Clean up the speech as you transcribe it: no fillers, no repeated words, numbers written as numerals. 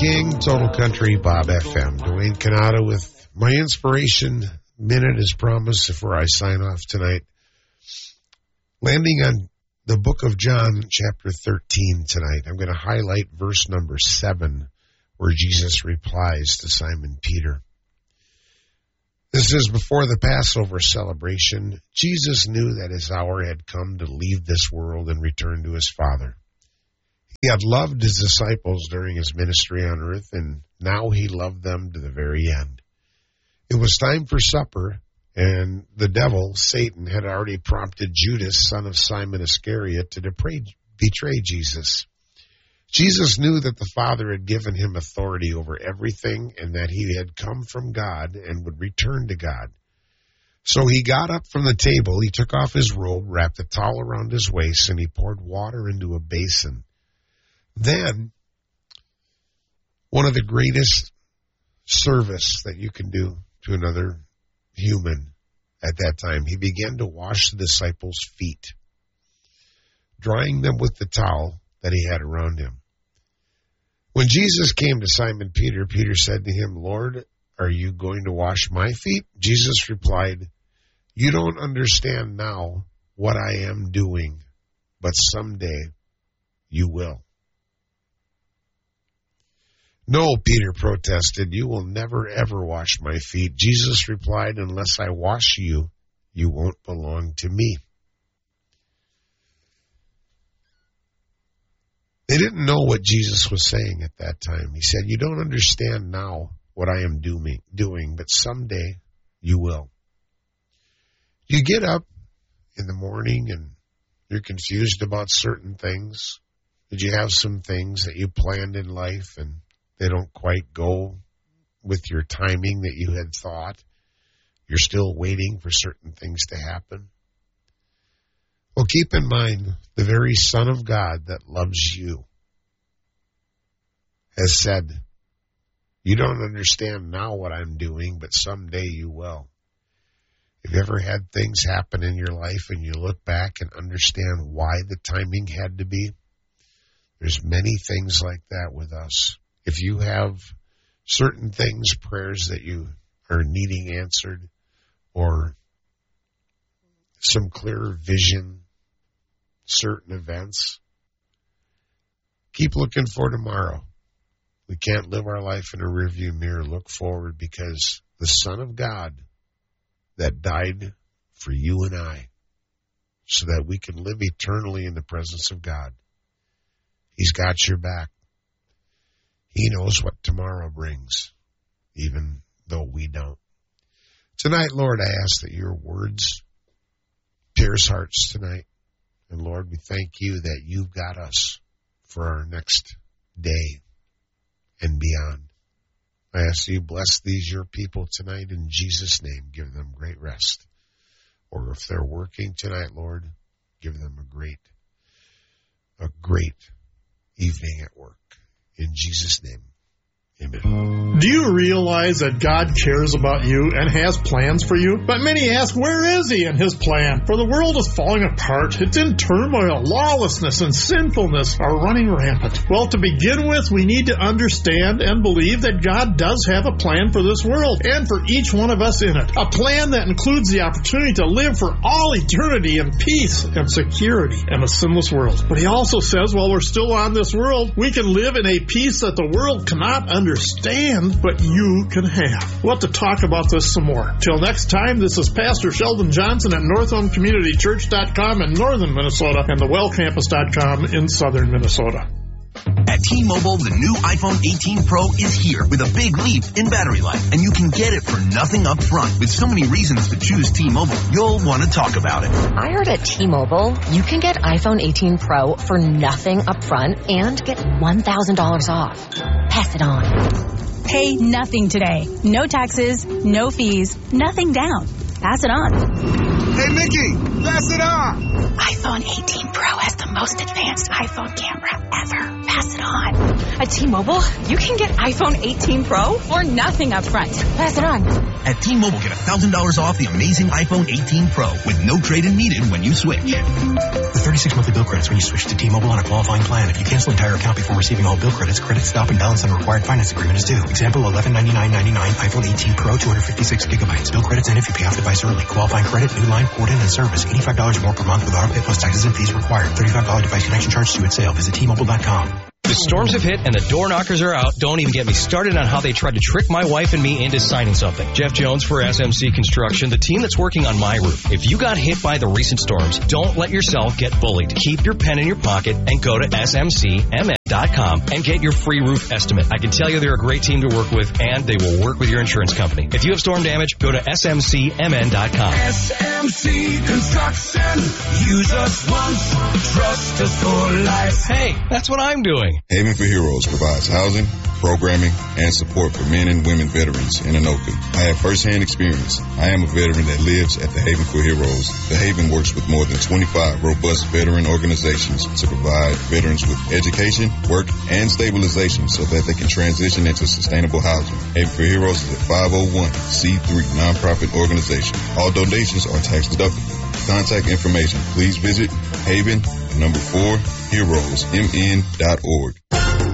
King, Total Country, Bob FM. Dwayne Canada with my inspiration minute as promised before I sign off tonight. Landing on the book of John, chapter 13 tonight. I'm going to highlight verse number 7, where Jesus replies to Simon Peter. This is before the Passover celebration. Jesus knew that his hour had come to leave this world and return to his Father. He had loved his disciples during his ministry on earth, and now he loved them to the very end. It was time for supper, and the devil, Satan, had already prompted Judas, son of Simon Iscariot, to betray Jesus. Jesus knew that the Father had given him authority over everything and that he had come from God and would return to God. So he got up from the table, he took off his robe, wrapped a towel around his waist, and he poured water into a basin. Then, one of the greatest service that you can do to another human at that time, he began to wash the disciples' feet, drying them with the towel that he had around him. When Jesus came to Simon Peter, Peter said to him, "Lord, are you going to wash my feet?" Jesus replied, "You don't understand now what I am doing, but someday you will." "No," Peter protested, "you will never ever wash my feet." Jesus replied, "Unless I wash you, you won't belong to me." They didn't know what Jesus was saying at that time. He said, "You don't understand now what I am doing, but someday you will." You get up in the morning and you're confused about certain things. Did you have some things that you planned in life and they don't quite go with your timing that you had thought? You're still waiting for certain things to happen. Well, keep in mind, the very Son of God that loves you has said, "You don't understand now what I'm doing, but someday you will." Have you ever had things happen in your life and you look back and understand why the timing had to be? There's many things like that with us. If you have certain things, prayers that you are needing answered, or some clearer vision, certain events, keep looking for tomorrow. We can't live our life in a rearview mirror. Look forward, because the Son of God that died for you and I, so that we can live eternally in the presence of God, he's got your back. He knows what tomorrow brings, even though we don't. Tonight, Lord, I ask that your words pierce hearts tonight. And Lord, we thank you that you've got us for our next day and beyond. I ask you bless these your people tonight in Jesus' name. Give them great rest. Or if they're working tonight, Lord, give them a great evening at work. In Jesus' name, amen. Do you realize that God cares about you and has plans for you? But many ask, where is he in his plan? For the world is falling apart. It's in turmoil. Lawlessness and sinfulness are running rampant. Well, to begin with, we need to understand and believe that God does have a plan for this world and for each one of us in it. A plan that includes the opportunity to live for all eternity in peace and security in a sinless world. But he also says, while we're still on this world, we can live in a peace that the world cannot understand, but you can have. We'll have to talk about this some more. Till next time, this is Pastor Sheldon Johnson at NorthHomeCommunityChurch.com in northern Minnesota and TheWellCampus.com in southern Minnesota. At T-Mobile, the new iPhone 18 Pro is here with a big leap in battery life, and you can get it for nothing up front. With so many reasons to choose T-Mobile, you'll want to talk about it. I heard at T-Mobile, you can get iPhone 18 Pro for nothing up front and get $1,000 off. Pass it on. Pay nothing today. No taxes, no fees, nothing down. Pass it on. Hey, Mickey, pass it on. iPhone 18 Pro has the most advanced iPhone camera ever. Pass it on. At T-Mobile, you can get iPhone 18 Pro for nothing up front. Pass it on. At T-Mobile, get $1,000 off the amazing iPhone 18 Pro with no trade-in needed when you switch. With 36 monthly bill credits when you switch to T-Mobile on a qualifying plan. If you cancel entire account before receiving all bill credits, credit stop and balance on a required finance agreement is due. Example, $1199.99 iPhone 18 Pro, 256 gigabytes. Bill credits end if you pay off device early. Qualifying credit, new line, port in, and service. $85 more per month with AutoPay plus taxes and fees required. $35 device connection charge due at sale. Visit T-Mobile.com. The storms have hit and the door knockers are out. Don't even get me started on how they tried to trick my wife and me into signing something. Jeff Jones for SMC Construction, the team that's working on my roof. If you got hit by the recent storms, don't let yourself get bullied. Keep your pen in your pocket and go to smcmn.com and get your free roof estimate. I can tell you they're a great team to work with, and they will work with your insurance company. If you have storm damage, go to smcmn.com. SMC Construction. Use us once, trust us for life. Hey, that's what I'm doing. Haven for Heroes provides housing, programming, and support for men and women veterans in Anoka. I have firsthand experience. I am a veteran that lives at the Haven for Heroes. The Haven works with more than 25 robust veteran organizations to provide veterans with education, work, and stabilization so that they can transition into sustainable housing. Haven for Heroes is a 501c3 nonprofit organization. All donations are tax deductible. For contact information, please visit Haven, 4, Heroes, mn.org.